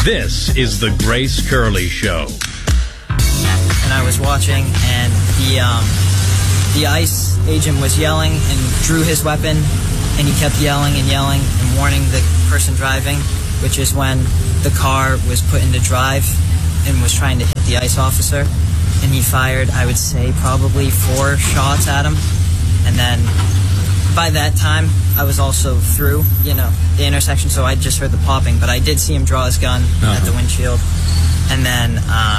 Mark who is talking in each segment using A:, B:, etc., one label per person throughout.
A: This is the Grace Curley Show.
B: And I was watching, and the ICE agent was yelling and drew his weapon, and he kept yelling and warning the person driving, which is when the car was put into drive and was trying to hit the ICE officer. And he fired, I would say, probably 4 shots at him. And then by that time, I was also through, the intersection, so I just heard the popping. But I did see him draw his gun at the windshield. And then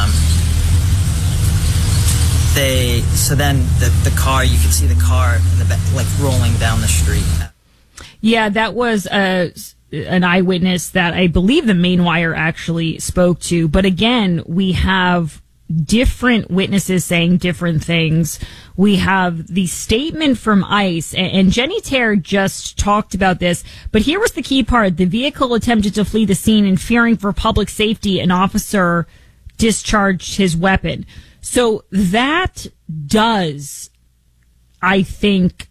B: the car, you could see the car in the back, like rolling down the street.
C: Yeah, that was an eyewitness that I believe the Main Wire actually spoke to. But again, we have different witnesses saying different things. We have the statement from ICE, and Jenny Terre just talked about this, but here was the key part. The vehicle attempted to flee the scene, and fearing for public safety, an officer discharged his weapon. So that does, I think,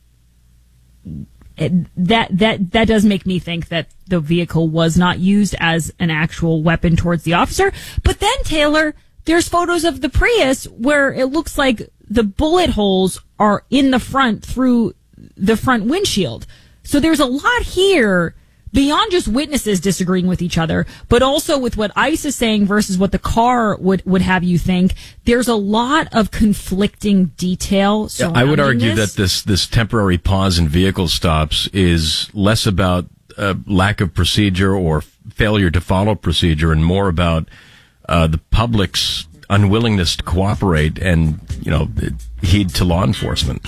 C: that does make me think that the vehicle was not used as an actual weapon towards the officer. But then, Taylor, there's photos of the Prius where it looks like the bullet holes are in the front through the front windshield. So there's a lot here beyond just witnesses disagreeing with each other, but also with what ICE is saying versus what the car would have you think. There's a lot of conflicting detail.
D: I would argue that this temporary pause in vehicle stops is less about lack of procedure or failure to follow procedure and more about the public's unwillingness to cooperate and, heed to law enforcement.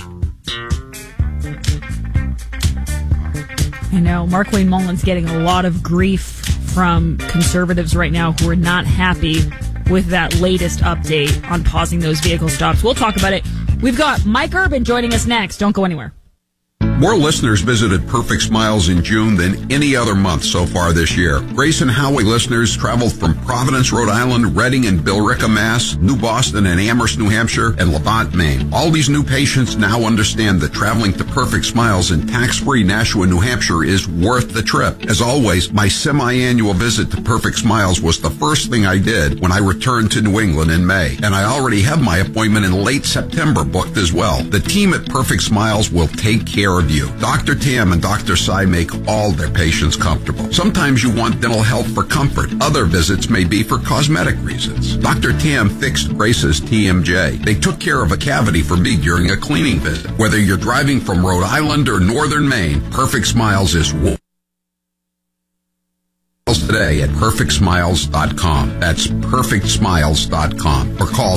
C: I know Mark Wayne Mullen's getting a lot of grief from conservatives right now who are not happy with that latest update on pausing those vehicle stops. We'll talk about it. We've got Mike Urban joining us next. Don't go anywhere.
E: More listeners visited Perfect Smiles in June than any other month so far this year. Grace and Howie listeners traveled from Providence, Rhode Island, Reading and Billerica, Mass., New Boston and Amherst, New Hampshire, and Levant, Maine. All these new patients now understand that traveling to Perfect Smiles in tax-free Nashua, New Hampshire is worth the trip. As always, my semi-annual visit to Perfect Smiles was the first thing I did when I returned to New England in May. And I already have my appointment in late September booked as well. The team at Perfect Smiles will take care of you. Dr. Tam and Dr. Sai make all their patients comfortable. Sometimes you want dental health for comfort. Other visits may be for cosmetic reasons. Dr. Tam fixed Grace's TMJ. They took care of a cavity for me during a cleaning visit. Whether you're driving from Rhode Island or Northern Maine, Perfect Smiles is today at perfectsmiles.com. That's perfectsmiles.com. Or call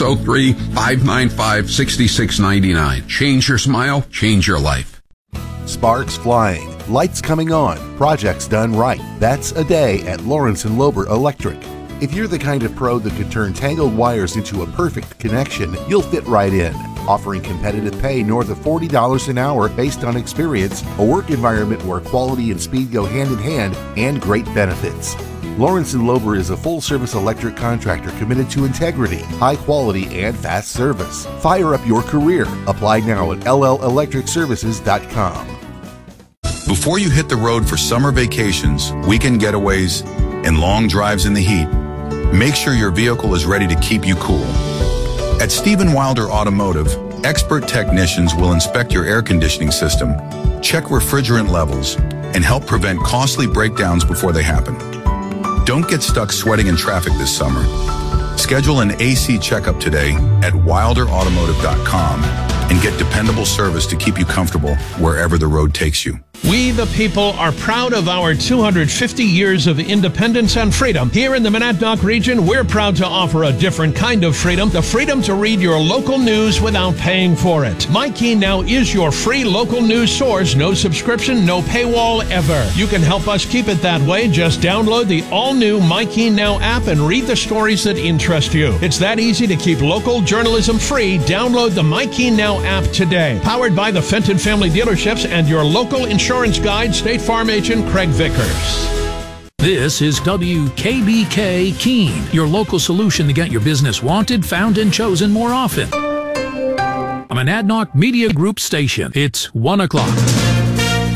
E: 603-595-6699. Change your smile, change your life.
F: Sparks flying, lights coming on, projects done right. That's a day at Lawrence & Lober Electric. If you're the kind of pro that could turn tangled wires into a perfect connection, you'll fit right in. Offering competitive pay north of $40 an hour based on experience, a work environment where quality and speed go hand in hand, and great benefits. Lawrence & Lober is a full-service electric contractor committed to integrity, high quality, and fast service. Fire up your career. Apply now at LLElectricServices.com.
G: Before you hit the road for summer vacations, weekend getaways, and long drives in the heat, make sure your vehicle is ready to keep you cool. At Stephen Wilder Automotive, expert technicians will inspect your air conditioning system, check refrigerant levels, and help prevent costly breakdowns before they happen. Don't get stuck sweating in traffic this summer. Schedule an AC checkup today at wilderautomotive.com and get dependable service to keep you comfortable wherever the road takes you.
H: We, the people, are proud of our 250 years of independence and freedom. Here in the Monadnock region, we're proud to offer a different kind of freedom, the freedom to read your local news without paying for it. MyKey Now is your free local news source. No subscription, no paywall ever. You can help us keep it that way. Just download the all-new MyKey Now app and read the stories that interest you. It's that easy to keep local journalism free. Download the MyKey Now app today. Powered by the Fenton Family Dealerships and your local insurance guide, State Farm agent Craig Vickers.
I: This is WKBK Keene, your local solution to get your business wanted, found, and chosen more often. A Monadnock Media Group station. It's 1 o'clock.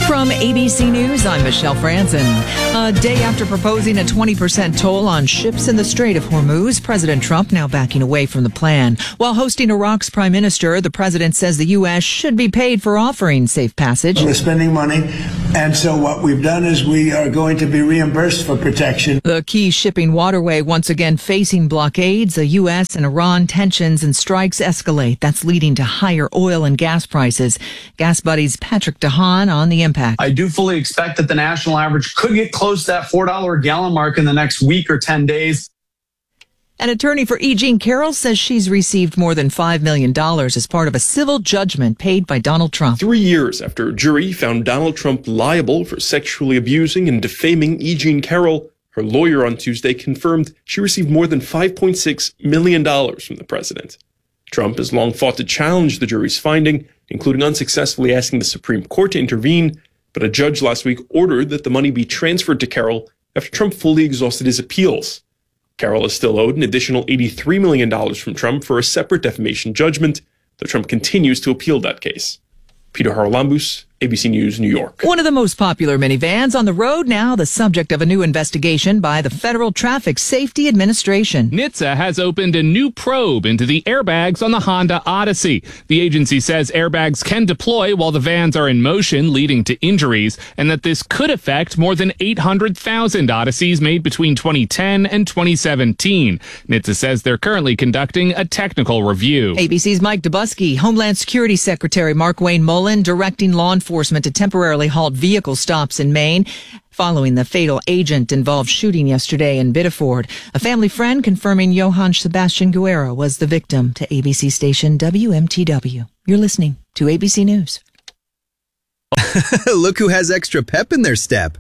J: From ABC News, I'm Michelle Franzen. A day after proposing a 20% toll on ships in the Strait of Hormuz, President Trump now backing away from the plan. While hosting Iraq's prime minister, the president says the U.S. should be paid for offering safe passage.
K: We're spending money, and so what we've done is we are going to be reimbursed for protection.
J: The key shipping waterway once again facing blockades. The U.S. and Iran tensions and strikes escalate. That's leading to higher oil and gas prices. Gas Buddy's Patrick DeHaan on the impact.
L: I do fully expect that the national average could get close to that $4 a gallon mark in the next week or 10 days.
J: An attorney for E. Jean Carroll says she's received more than $5 million as part of a civil judgment paid by Donald Trump.
M: 3 years after a jury found Donald Trump liable for sexually abusing and defaming E. Jean Carroll, her lawyer on Tuesday confirmed she received more than $5.6 million from the president. Trump has long fought to challenge the jury's finding, including unsuccessfully asking the Supreme Court to intervene, but a judge last week ordered that the money be transferred to Carroll after Trump fully exhausted his appeals. Carroll is still owed an additional $83 million from Trump for a separate defamation judgment, though Trump continues to appeal that case. Peter Haralambous, ABC News, New York.
J: One of the most popular minivans on the road now, the subject of a new investigation by the Federal Traffic Safety Administration.
N: NHTSA has opened a new probe into the airbags on the Honda Odyssey. The agency says airbags can deploy while the vans are in motion, leading to injuries, and that this could affect more than 800,000 Odysseys made between 2010 and 2017. NHTSA says they're currently conducting a technical review.
J: ABC's Mike Dubusky, Homeland Security Secretary Mark Wayne Mullen directing law enforcement to temporarily halt vehicle stops in Maine following the fatal agent-involved shooting yesterday in Biddeford. A family friend confirming Johann Sebastian Guerra was the victim to ABC station WMTW. You're listening to ABC News.
O: Look who has extra pep in their step.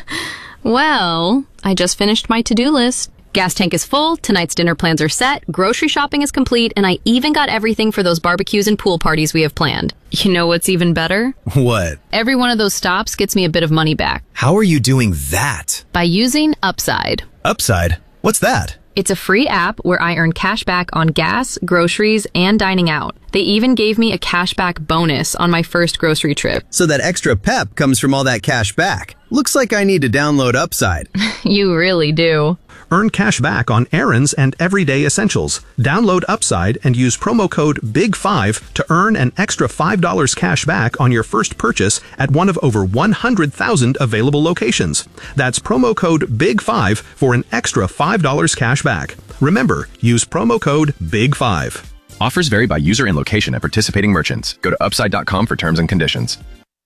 P: Well, I just finished my to-do list. Gas tank is full, tonight's dinner plans are set, grocery shopping is complete, and I even got everything for those barbecues and pool parties we have planned. You know what's even better?
O: What?
P: Every one of those stops gets me a bit of money back.
O: How are you doing that?
P: By using Upside.
O: Upside? What's that?
P: It's a free app where I earn cash back on gas, groceries, and dining out. They even gave me a cashback bonus on my first grocery trip.
O: So that extra pep comes from all that cash back. Looks like I need to download Upside.
P: You really do.
Q: Earn cash back on errands and everyday essentials. Download Upside and use promo code BIG5 to earn an extra $5 cash back on your first purchase at one of over 100,000 available locations. That's promo code BIG5 for an extra $5 cash back. Remember, use promo code BIG5.
R: Offers vary by user and location at participating merchants. Go to upside.com for terms and conditions.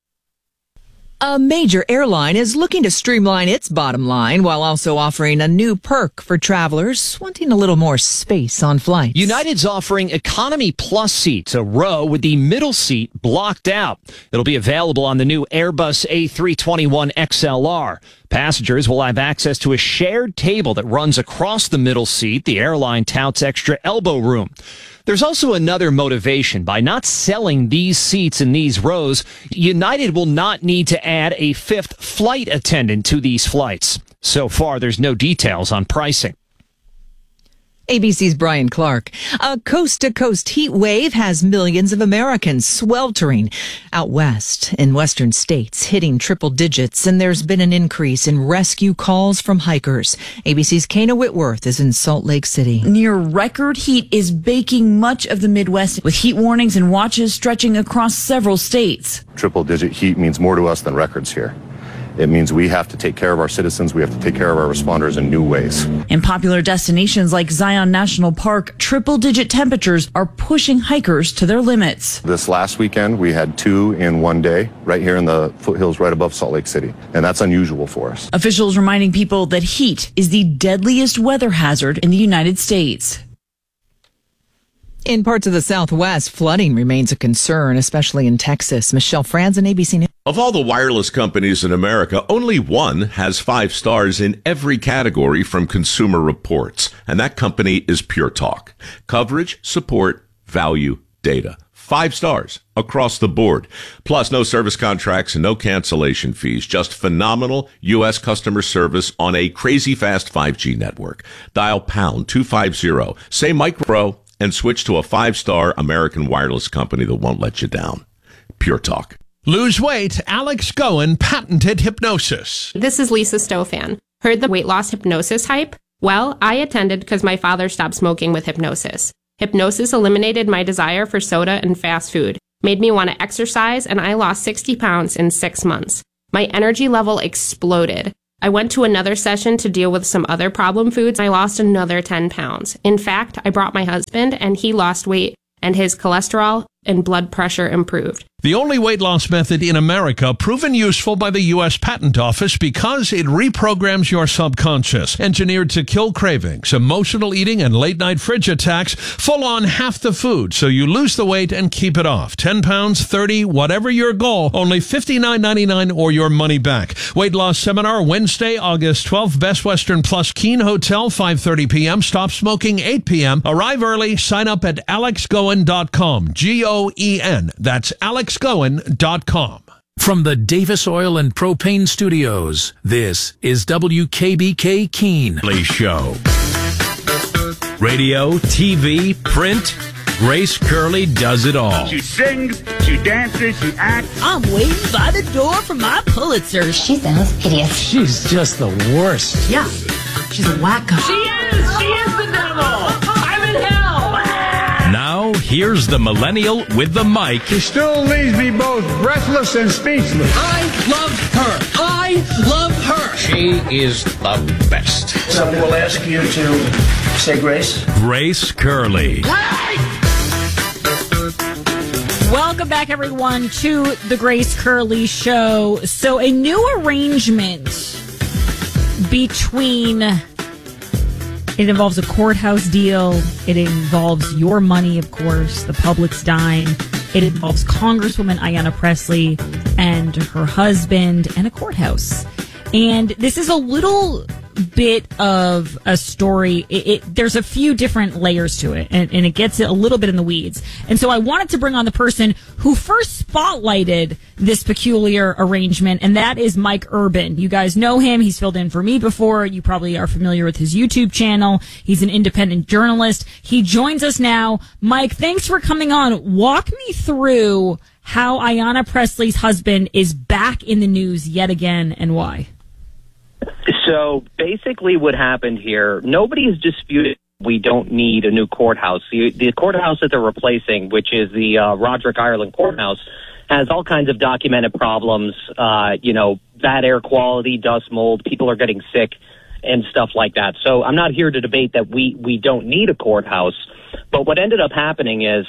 J: A major airline is looking to streamline its bottom line while also offering a new perk for travelers wanting a little more space on flights.
S: United's offering Economy Plus seats, a row with the middle seat blocked out. It'll be available on the new Airbus A321 XLR. Passengers will have access to a shared table that runs across the middle seat. The airline touts extra elbow room. There's also another motivation. By not selling these seats in these rows, United will not need to add a fifth flight attendant to these flights. So far, there's no details on pricing.
J: ABC's Brian Clark. A coast-to-coast heat wave has millions of Americans sweltering out west in western states, hitting triple digits, and there's been an increase in rescue calls from hikers. ABC's Kana Whitworth is in Salt Lake City.
T: Near record heat is baking much of the Midwest, with heat warnings and watches stretching across several states.
U: Triple-digit heat means more to us than records here. It means we have to take care of our citizens. We have to take care of our responders in new ways.
T: In popular destinations like Zion National Park, triple-digit temperatures are pushing hikers to their limits.
U: This last weekend, we had 2 in one day right here in the foothills right above Salt Lake City, and that's unusual for us.
T: Officials reminding people that heat is the deadliest weather hazard in the United States.
J: In parts of the Southwest, flooding remains a concern, especially in Texas. Michelle Franzen, ABC News.
V: Of all the wireless companies in America, only one has 5 stars in every category from Consumer Reports, and that company is Pure Talk. Coverage, support, value, data. 5 stars across the board. Plus, no service contracts and no cancellation fees. Just phenomenal U.S. customer service on a crazy fast 5G network. Dial pound 250, say micro, and switch to a 5-star American wireless company that won't let you down. Pure Talk.
H: Lose weight, Alex Goen patented hypnosis.
A: This is Lisa Stofan. Heard the weight loss hypnosis hype? Well, I attended because my father stopped smoking with hypnosis. Hypnosis eliminated my desire for soda and fast food, made me want to exercise, and I lost 60 pounds in 6 months. My energy level exploded. I went to another session to deal with some other problem foods. I lost another 10 pounds. In fact, I brought my husband, and he lost weight, and his cholesterol and blood pressure improved.
H: The only weight loss method in America proven useful by the U.S. Patent Office because it reprograms your subconscious. Engineered to kill cravings, emotional eating, and late-night fridge attacks, full on half the food so you lose the weight and keep it off. 10 pounds, 30, whatever your goal, only $59.99 or your money back. Weight loss seminar Wednesday, August 12th, Best Western Plus Keene Hotel, 5:30 p.m. Stop smoking, 8 p.m. Arrive early. Sign up at alexgoen.com. Goen. That's alexgoen.com.
I: From the Davis Oil and Propane Studios, this is WKBK Keene.
D: Show. Radio, TV, print. Grace Curley does it all.
B: She sings, she dances, she acts.
C: I'm waiting by the door for my Pulitzer.
W: She sounds hideous.
X: She's just the worst.
W: Yeah, she's a wacko.
B: She is the devil. I'm in hell.
D: Now, here's the millennial with the mic.
B: She still leaves me both breathless and speechless.
X: I love her. I love her. She is the best.
Y: Somebody will ask you to say grace.
D: Grace Curley.
C: Welcome back, everyone, to the Grace Curley Show. So a new arrangement between... It involves a courthouse deal. It involves your money, of course, the public's dime. It involves Congresswoman Ayanna Pressley and her husband and a courthouse. And this is a little bit of a story. There's a few different layers to it, and it gets a little bit in the weeds. And so I wanted to bring on the person who first spotlighted this peculiar arrangement, and that is Mike Urban. You guys know him. He's filled in for me before. You probably are familiar with his YouTube channel. He's an independent journalist. He joins us now. Mike, thanks for coming on. Walk me through how Ayanna Pressley's husband is back in the news yet again and why.
Z: So basically what happened here, nobody has disputed we don't need a new courthouse. The courthouse that they're replacing, which is the Roderick Ireland Courthouse, has all kinds of documented problems, bad air quality, dust, mold, people are getting sick and stuff like that. So I'm not here to debate that we don't need a courthouse. But what ended up happening is,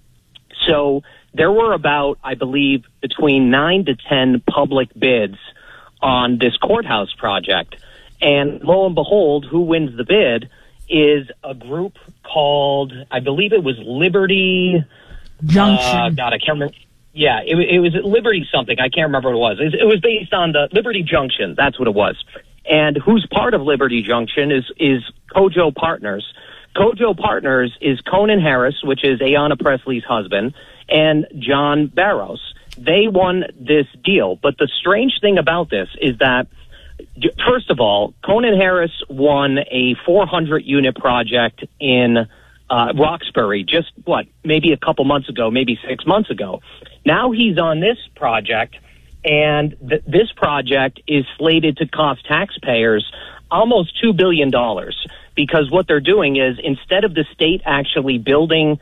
Z: so there were about, I believe, between 9 to 10 public bids on this courthouse project. And lo and behold, who wins the bid is a group called, I believe it was Liberty
C: Junction.
Z: I can't remember. Yeah, it was Liberty something. I can't remember what it was. It was based on the Liberty Junction. That's what it was. And who's part of Liberty Junction is Kojo Partners. Kojo Partners is Conan Harris, which is Ayanna Pressley's husband, and John Barros. They won this deal. But the strange thing about this is that, first of all, Conan Harris won a 400-unit project in Roxbury just, maybe a couple months ago, maybe 6 months ago. Now he's on this project, and this project is slated to cost taxpayers almost $2 billion, because what they're doing is, instead of the state actually building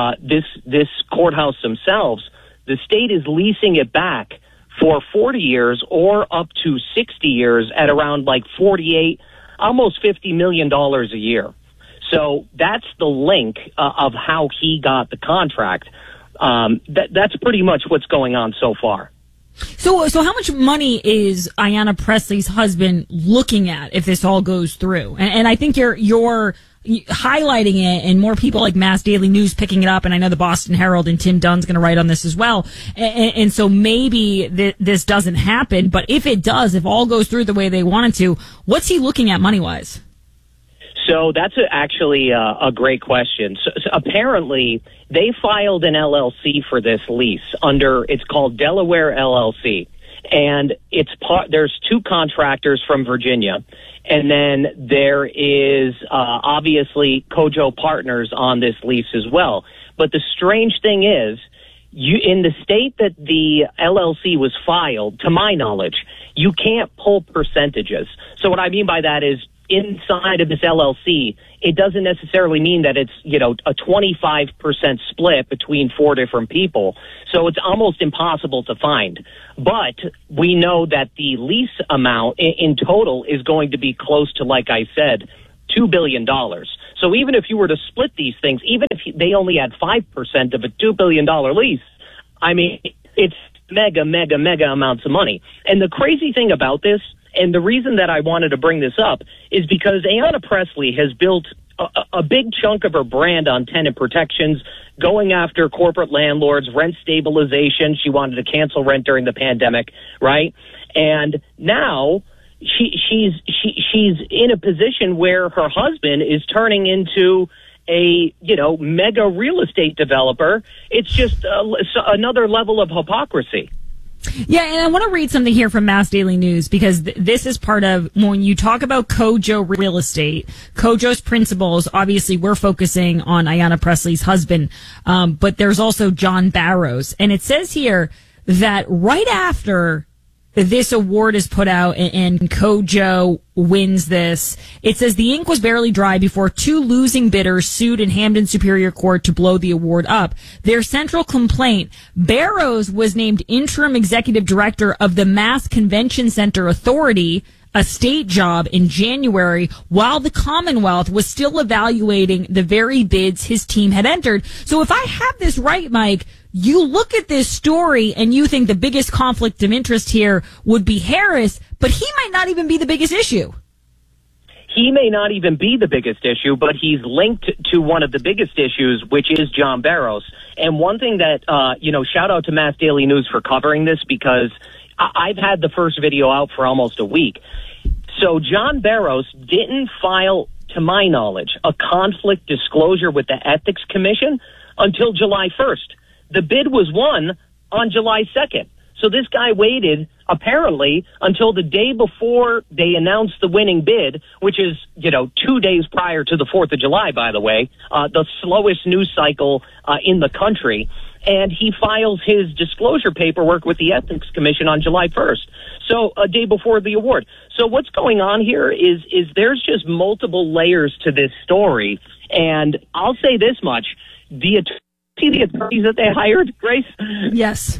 Z: this courthouse themselves, the state is leasing it back for 40 years or up to 60 years at around $48, almost $50 million a year. So that's the link of how he got the contract. That's pretty much what's going on so far.
C: So how much money is Ayanna Pressley's husband looking at if this all goes through? And I think you're highlighting it, and more people like Mass Daily News picking it up, and I know the Boston Herald and Tim Dunn's going to write on this as well. And so maybe this doesn't happen, but if it does, if all goes through the way they want it to, what's he looking at money-wise?
Z: So that's actually a great question. So apparently, they filed an LLC for this lease it's called Delaware LLC. And there's two contractors from Virginia. And then there is obviously Kojo Partners on this lease as well. But the strange thing is, in the state that the LLC was filed, to my knowledge, you can't pull percentages. So what I mean by that is inside of this LLC, it doesn't necessarily mean that it's, a 25% split between 4 different people. So it's almost impossible to find. But we know that the lease amount in total is going to be close to, like I said, $2 billion. So even if you were to split these things, even if they only had 5% of a $2 billion lease, I mean, it's mega amounts of money. And the crazy thing about this, and the reason that I wanted to bring this up, is because Ayanna Pressley has built a big chunk of her brand on tenant protections, going after corporate landlords, rent stabilization. She wanted to cancel rent during the pandemic, right? And now she's in a position where her husband is turning into a mega real estate developer. It's just another level of hypocrisy.
C: Yeah, and I want to read something here from Mass Daily News, because this is part of when you talk about Kojo Real Estate, Kojo's principals. Obviously, we're focusing on Ayanna Pressley's husband, but there's also John Barrows. And it says here that right after this award is put out and Kojo wins this, it says the ink was barely dry before 2 losing bidders sued in Hamden Superior Court to blow the award up. Their central complaint: Barrows was named interim executive director of the Mass Convention Center Authority, a state job, in January, while the Commonwealth was still evaluating the very bids his team had entered. So if I have this right, Mike, you look at this story and you think the biggest conflict of interest here would be Harris, but he might not even be the biggest issue.
Z: He may not even be the biggest issue, but he's linked to one of the biggest issues, which is John Barrows. And one thing that, shout out to Mass Daily News for covering this, because I've had the first video out for almost a week. So John Barrows didn't file, to my knowledge, a conflict disclosure with the Ethics Commission until July 1st. The bid was won on July 2nd. So this guy waited, apparently, until the day before they announced the winning bid, which is, 2 days prior to the 4th of July, by the way, the slowest news cycle in the country. And he files his disclosure paperwork with the Ethics Commission on July 1st. So a day before the award. So what's going on here is there's just multiple layers to this story. And I'll say this much. See the attorneys that they hired, Grace?
C: Yes.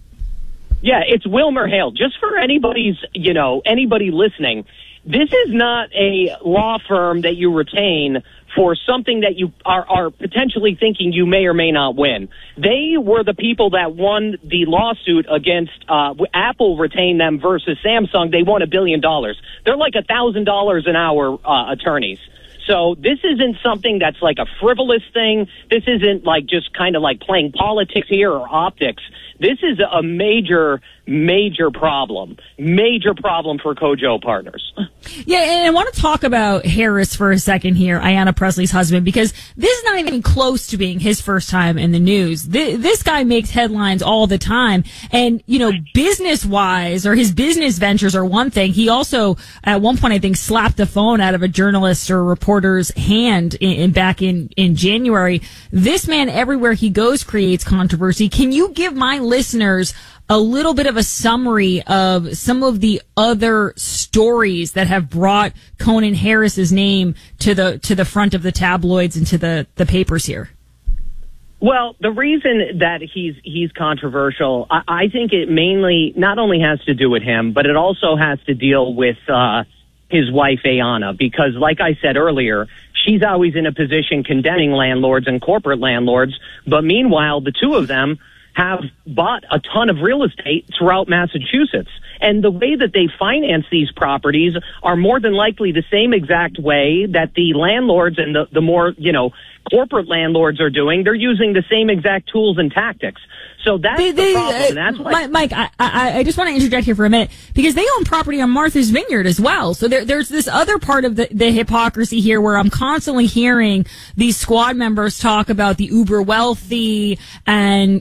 Z: Yeah, it's Wilmer Hale. Just for anybody listening, this is not a law firm that you retain for something that you are potentially thinking you may or may not win. They were the people that won the lawsuit against Apple, retained them versus Samsung. They won $1 billion. They're like $1,000 an hour attorneys. So this isn't something that's like a frivolous thing. This isn't like just kind of like playing politics here or optics. This is a major problem. Major problem for Kojo Partners.
C: Yeah, and I want to talk about Harris for a second here, Ayanna Pressley's husband, because this is not even close to being his first time in the news. This guy makes headlines all the time. And, business-wise, or his business ventures are one thing. He also, at one point, I think, slapped the phone out of a journalist or reporter's hand back in January. This man, everywhere he goes, creates controversy. Can you give my listeners a little bit of a summary of some of the other stories that have brought Conan Harris's name to the front of the tabloids and to the papers here?
Z: Well, the reason that he's controversial, I think it mainly not only has to do with him, but it also has to deal with his wife, Ayanna, because like I said earlier, she's always in a position condemning landlords and corporate landlords, but meanwhile, the two of them have bought a ton of real estate throughout Massachusetts. And the way that they finance these properties are more than likely the same exact way that the landlords and the more, corporate landlords are doing. They're using the same exact tools and tactics. So that's the problem. That's why,
C: Mike, I just want to interject here for a minute, because they own property on Martha's Vineyard as well. So there's this other part of the hypocrisy here where I'm constantly hearing these squad members talk about the uber wealthy and,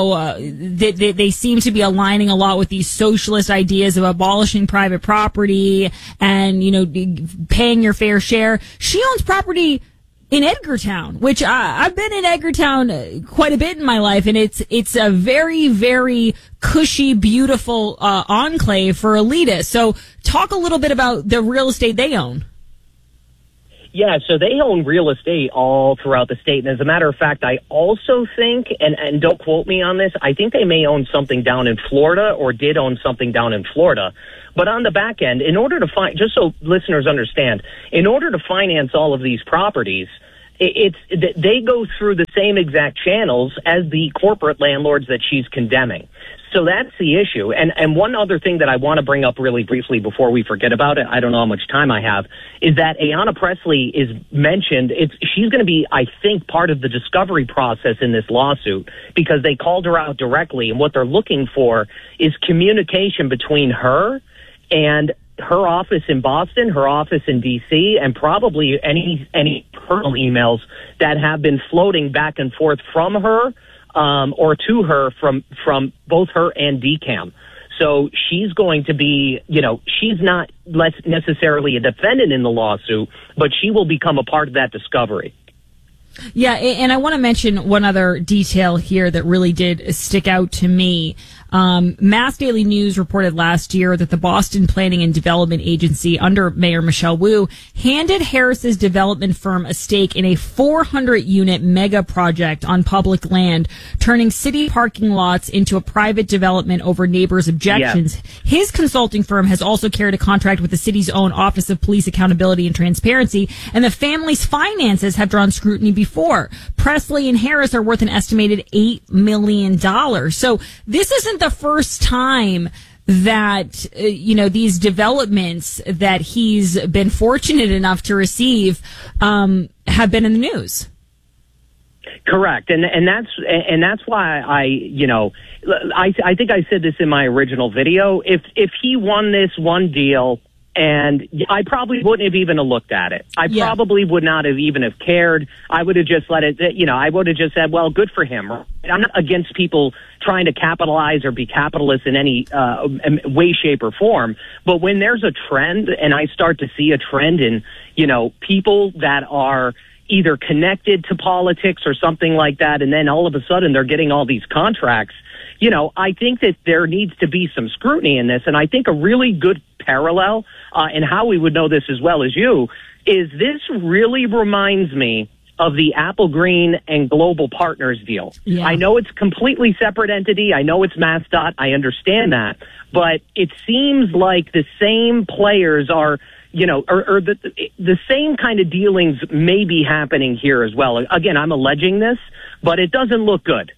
C: they seem to be aligning a lot with these socialist ideas of abolishing private property and, paying your fair share. She owns property in Edgartown, which I've been in Edgartown quite a bit in my life, and it's a very, very cushy, beautiful enclave for elitists. So talk a little bit about the real estate they own.
Z: Yeah, so they own real estate all throughout the state. And as a matter of fact, I also think, and don't quote me on this, I think they may own something down in Florida or did own something down in Florida. But on the back end, in order to just so listeners understand, in order to finance all of these properties, they go through the same exact channels as the corporate landlords that she's condemning. So that's the issue. And one other thing that I want to bring up really briefly before we forget about it, I don't know how much time I have, is that Ayanna Pressley is mentioned. She's going to be, I think, part of the discovery process in this lawsuit because they called her out directly. And what they're looking for is communication between her and her office in Boston, her office in D.C., and probably any personal emails that have been floating back and forth from her or to her from both her and DCAM. So she's going to be, she's not less necessarily a defendant in the lawsuit, but she will become a part of that discovery.
C: Yeah, and I want to mention one other detail here that really did stick out to me. Mass Daily News reported last year that the Boston Planning and Development Agency under Mayor Michelle Wu handed Harris's development firm a stake in a 400-unit mega project on public land, turning city parking lots into a private development over neighbors' objections. Yeah. His consulting firm has also carried a contract with the city's own Office of Police Accountability and Transparency, and the family's finances have drawn scrutiny before. Pressley and Harris are worth an estimated $8 million. So this isn't the first time that, these developments that he's been fortunate enough to receive have been in the news.
Z: Correct. And that's why I think I said this in my original video. If he won this one deal, and I probably wouldn't have even looked at it. I probably would not have even have cared. I would have just let it, I would have just said, well, good for him. I'm not against people trying to capitalize or be capitalist in any way, shape, or form. But when there's a trend, and I start to see a trend in, people that are either connected to politics or something like that, and then all of a sudden they're getting all these contracts, I think that there needs to be some scrutiny in this. And I think a really good parallel, and how we would know this as well as you, is this really reminds me of the Apple Green and Global Partners deal. Yeah. I know it's a completely separate entity. I know it's MassDOT. I understand that. But it seems like the same players are, or the same kind of dealings may be happening here as well. Again, I'm alleging this, but it doesn't look good.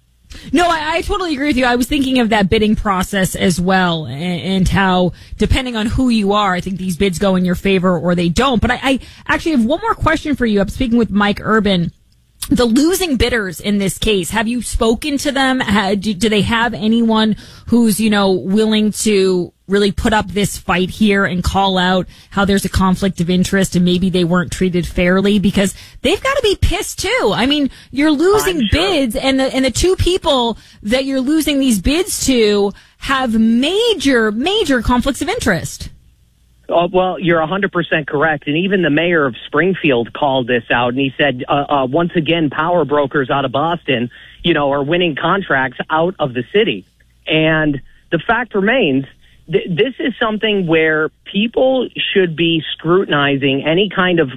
C: No, I totally agree with you. I was thinking of that bidding process as well, and how, depending on who you are, I think these bids go in your favor or they don't. But I actually have one more question for you. I'm speaking with Mike Urban. The losing bidders in this case, have you spoken to them? Do they have anyone who's, willing to really put up this fight here and call out how there's a conflict of interest and maybe they weren't treated fairly? Because they've got to be pissed too. I mean, you're losing bids, and the two people that you're losing these bids to have major conflicts of interest.
Z: Oh, well, you're 100% correct. And even the mayor of Springfield called this out, and he said, once again, power brokers out of Boston, are winning contracts out of the city. And the fact remains, this is something where people should be scrutinizing any kind of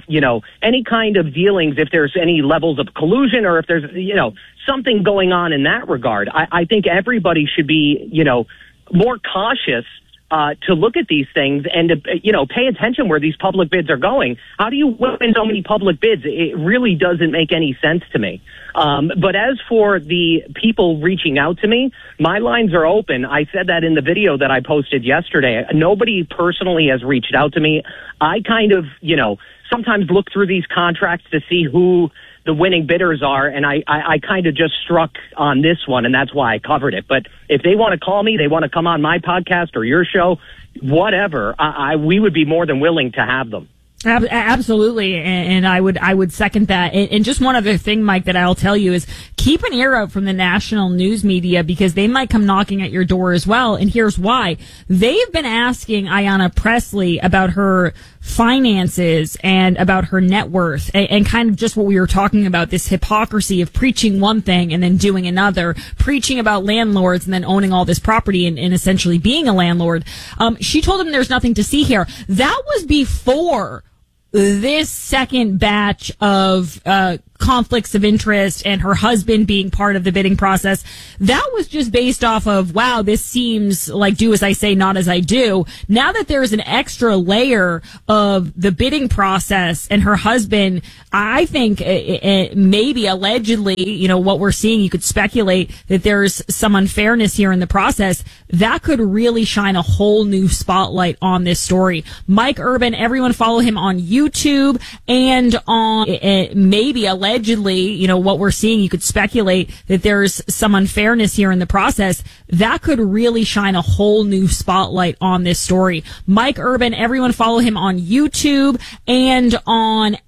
Z: dealings, if there's any levels of collusion or if there's, something going on in that regard. I think everybody should be, more cautious to look at these things and to, pay attention where these public bids are going. How do you win so many public bids? It really doesn't make any sense to me. But as for the people reaching out to me, my lines are open. I said that in the video that I posted yesterday. Nobody personally has reached out to me. I kind of, sometimes look through these contracts to see who the winning bidders are, and I kind of just struck on this one, and that's why I covered it. But if they want to call me, they want to come on my podcast or your show, whatever, we would be more than willing to have them.
C: Absolutely, and I would second that. And just one other thing, Mike, that I'll tell you is keep keep an ear out from the national news media because they might come knocking at your door as well. And here's why. They've been asking Ayanna Pressley about her finances and about her net worth and kind of just what we were talking about, this hypocrisy of preaching one thing and then doing another, preaching about landlords and then owning all this property and essentially being a landlord. She told him there's nothing to see here. That was before this second batch of conflicts of interest and her husband being part of the bidding process. That was just based off of, wow, this seems like do as I say, not as I do. Now that there is an extra layer of the bidding process and her husband, I think maybe allegedly, what we're seeing, you could speculate that there's some unfairness here in the process. That could really shine a whole new spotlight on this story. Mike Urban, everyone follow him on YouTube and on maybe allegedly, what we're seeing, you could speculate that there's some unfairness here in the process. That could really shine a whole new spotlight on this story. Mike Urban, everyone follow him on YouTube and on